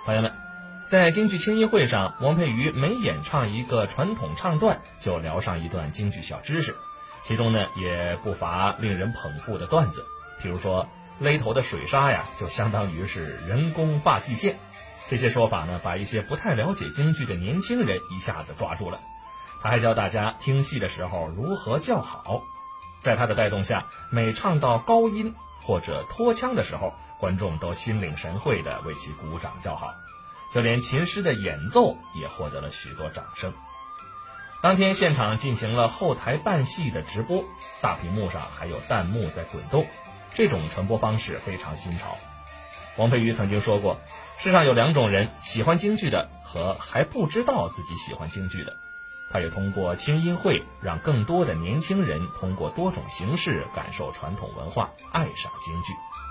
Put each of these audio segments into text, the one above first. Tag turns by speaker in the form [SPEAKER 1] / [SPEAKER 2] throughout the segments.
[SPEAKER 1] 朋友们，在京剧青衣会上，王佩瑜每演唱一个传统唱段，就聊上一段京剧小知识，其中呢也不乏令人捧腹的段子，譬如说勒头的水沙呀，就相当于是人工发际线。这些说法呢，把一些不太了解京剧的年轻人一下子抓住了。他还教大家听戏的时候如何叫好。在他的带动下，每唱到高音或者拖腔的时候，观众都心领神会地为其鼓掌叫好，就连琴师的演奏也获得了许多掌声。当天现场进行了后台办戏的直播，大屏幕上还有弹幕在滚动，这种传播方式非常新潮。王佩瑜曾经说过，世上有两种人，喜欢京剧的和还不知道自己喜欢京剧的。他也通过青音会让更多的年轻人通过多种形式感受传统文化，爱上京剧。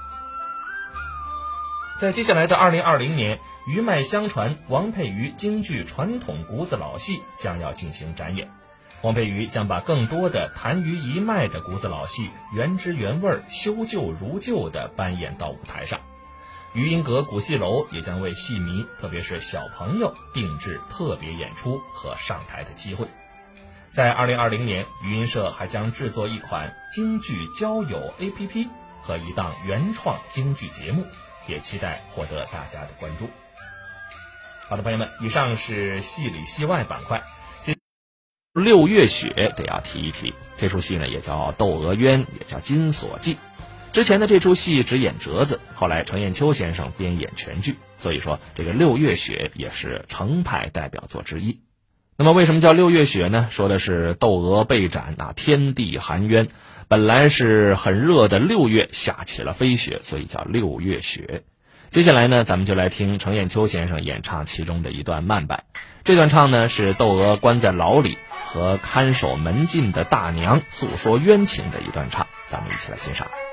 [SPEAKER 1] 在接下来的2020年，余脉相传王佩瑜京剧传统谷子老戏将要进行展演。王佩瑜将把更多的谈余一脉的谷子老戏原汁原味、修旧如旧地搬演到舞台上。余音阁古戏楼也将为戏迷，特别是小朋友定制特别演出和上台的机会。在2020年，余音社还将制作一款京剧交友 APP 和一档原创京剧节目，也期待获得大家的关注。好的，朋友们，以上是戏里戏外板块。
[SPEAKER 2] 六月雪得要提一提，这出戏呢也叫《窦娥冤》，也叫《金锁记》。之前的这出戏只演折子，后来程砚秋先生编演全剧，所以说这个六月雪也是程派代表作之一。那么为什么叫六月雪呢？说的是窦娥被斩天地含冤，本来是很热的6月下起了飞雪，所以叫六月雪。接下来呢，咱们就来听程砚秋先生演唱其中的一段慢板。这段唱呢是窦娥关在牢里和看守门禁的大娘诉说冤情的一段唱，咱们一起来欣赏。